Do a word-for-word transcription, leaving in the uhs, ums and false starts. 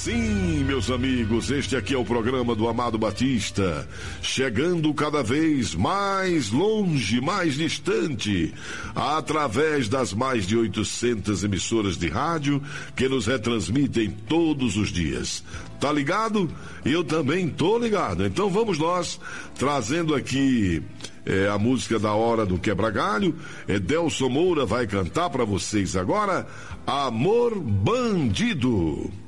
Sim, meus amigos, este aqui é o programa do Amado Batista, chegando cada vez mais longe, mais distante, através das mais de oitocentas emissoras de rádio que nos retransmitem todos os dias. Tá ligado? Eu também tô ligado. Então vamos nós, trazendo aqui é, a música da hora do Quebra-Galho. Edelson Moura vai cantar para vocês agora, Amor Bandido.